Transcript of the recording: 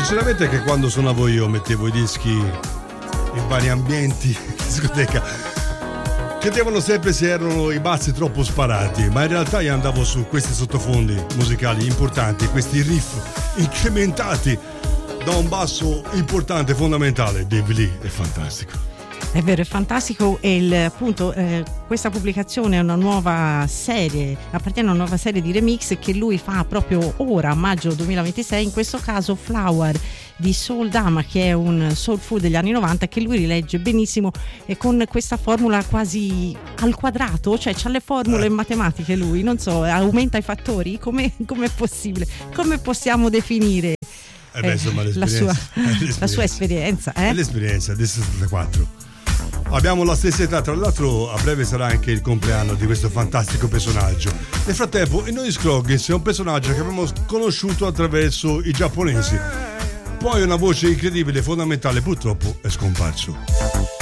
Sinceramente che quando suonavo io mettevo i dischi in vari ambienti in discoteca, chiedevano sempre se erano i bassi troppo sparati, ma in realtà io andavo su questi sottofondi musicali importanti, questi riff incrementati da un basso importante, fondamentale. Dave Lee è fantastico. È vero, è fantastico. E appunto questa pubblicazione è una nuova serie, appartiene a una nuova serie di remix che lui fa proprio ora, a maggio 2026, in questo caso Flower di Soul Dama, che è un soul food degli anni 90 che lui rilegge benissimo e con questa formula quasi al quadrato, cioè c'ha le formule matematiche lui, non so, aumenta i fattori, come è possibile? Come possiamo definire Insomma, la sua esperienza? È l'esperienza del 64. Abbiamo la stessa età, tra l'altro a breve sarà anche il compleanno di questo fantastico personaggio. Nel frattempo il Noise Scroggins è un personaggio che abbiamo conosciuto attraverso i giapponesi, poi una voce incredibile, fondamentale, purtroppo è scomparso.